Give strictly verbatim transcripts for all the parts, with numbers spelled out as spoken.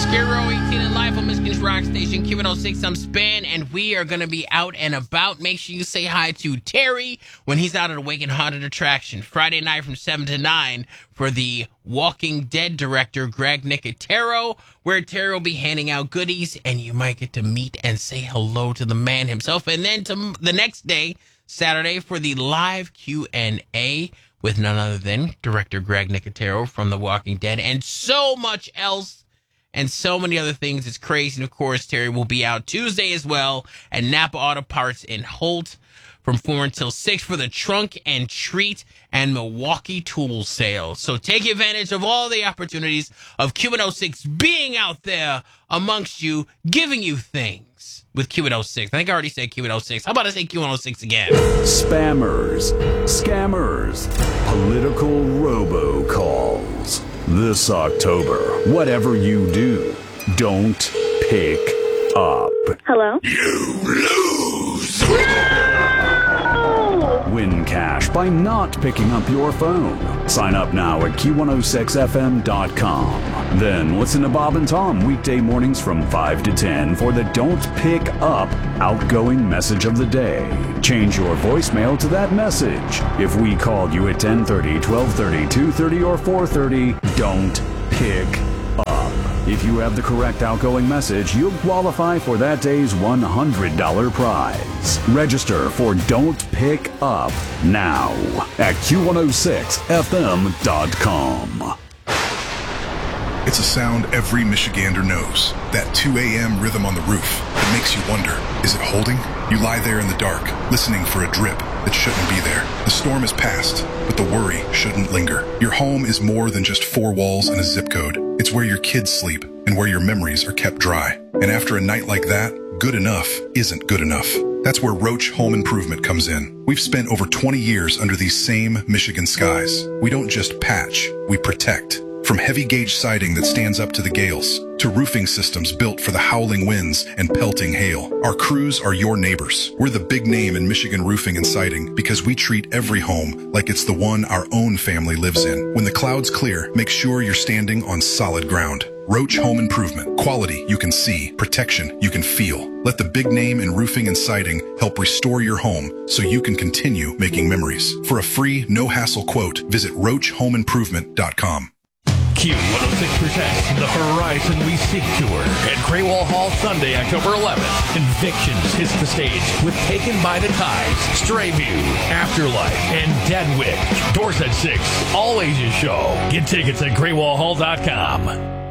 Scaro eighteen and live on Michigan's Rock Station, Q one oh six. I'm Span, and we are going to be out and about. Make sure you say hi to Terry when he's out at Awaken Haunted Attraction Friday night from seven to nine for the Walking Dead director, Greg Nicotero, where Terry will be handing out goodies, and you might get to meet and say hello to the man himself. And then to the next day, Saturday, for the live Q and A with none other than director Greg Nicotero from The Walking Dead, and so much else. And so many other things. It's crazy. And, of course, Terry will be out Tuesday as well at Napa Auto Parts in Holt from four until six for the Trunk and Treat and Milwaukee Tool Sale. So take advantage of all the opportunities of Q one oh six being out there amongst you, giving you things with Q one oh six. I think I already said Q one oh six. How about I say Q one oh six again? Spammers, scammers, political robocalls. This October, whatever you do, don't pick up. Hello? You lose! No! Win cash by not picking up your phone. Sign up now at Q one oh six F M dot com. Then listen to Bob and Tom weekday mornings from five to ten for the Don't Pick Up outgoing message of the day. Change your voicemail to that message. If we called you at ten thirty, twelve thirty, two thirty, or four thirty, don't pick up. If you have the correct outgoing message, you'll qualify for that day's one hundred dollars prize. Register for Don't Pick Up now at Q one oh six F M dot com. It's a sound every Michigander knows. That two a.m. rhythm on the roof that makes you wonder, is it holding? You lie there in the dark, listening for a drip that shouldn't be there. The storm has passed, but the worry shouldn't linger. Your home is more than just four walls and a zip code. It's where your kids sleep and where your memories are kept dry. And after a night like that, good enough isn't good enough. That's where Roach Home Improvement comes in. We've spent over twenty years under these same Michigan skies. We don't just patch, we protect. From heavy gauge siding that stands up to the gales, to roofing systems built for the howling winds and pelting hail, our crews are your neighbors. We're the big name in Michigan roofing and siding because we treat every home like it's the one our own family lives in. When the clouds clear, make sure you're standing on solid ground. Roach Home Improvement. Quality you can see, protection you can feel. Let the big name in roofing and siding help restore your home so you can continue making memories. For a free, no-hassle quote, visit roach home improvement dot com. Q one oh six presents The Horizon We Seek Tour at Graywall Hall Sunday, October eleventh. Convictions hits the stage with Taken by the Tides, Stray View, Afterlife, and Deadwick. Doors at six. All ages show. Get tickets at graywall hall dot com.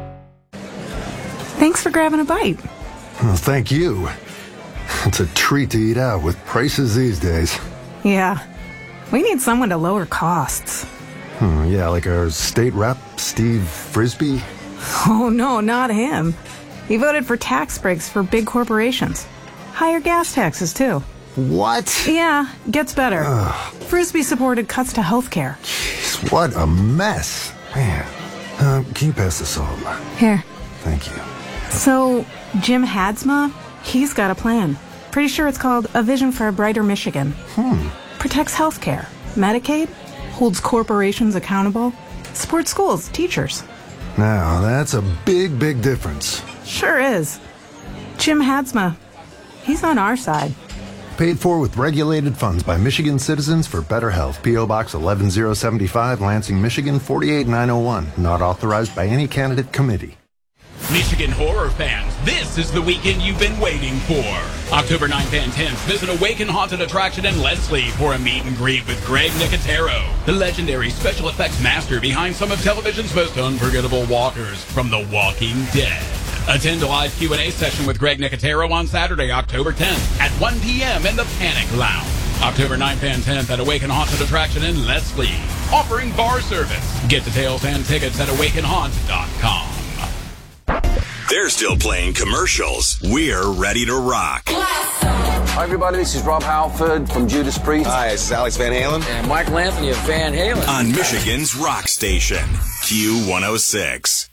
Thanks for grabbing a bite. Well, thank you. It's a treat to eat out with prices these days. Yeah. We need someone to lower costs. Hmm, yeah, like our state rep, Steve Frisbee? Oh, no, not him. He voted for tax breaks for big corporations. Higher gas taxes, too. What? Yeah, gets better. Ugh. Frisbee supported cuts to health care. Jeez, what a mess. Man. Uh, can you pass the salt? Here. Thank you. So, Jim Hadsma, he's got a plan. Pretty sure it's called A Vision for a Brighter Michigan. Hmm. Protects health care, Medicaid, holds corporations accountable, supports schools, teachers. Now, that's a big, big difference. Sure is. Jim Hadsma, he's on our side. Paid for with regulated funds by Michigan Citizens for Better Health. P O. Box eleven oh seventy-five, Lansing, Michigan, four eight nine oh one. Not authorized by any candidate committee. Michigan horror fans, this is the weekend you've been waiting for. October ninth and tenth, visit Awaken Haunted Attraction in Leslie for a meet and greet with Greg Nicotero, the legendary special effects master behind some of television's most unforgettable walkers from The Walking Dead. Attend a live Q and A session with Greg Nicotero on Saturday, October tenth at one p.m. in the Panic Lounge. October ninth and tenth at Awaken Haunted Attraction in Leslie, offering bar service. Get details and tickets at awaken haunt dot com. They're still playing commercials. We're ready to rock. Hi, everybody. This is Rob Halford from Judas Priest. Hi, this is Alex Van Halen. And Michael Anthony of Van Halen. On Michigan's Rock Station, Q one oh six.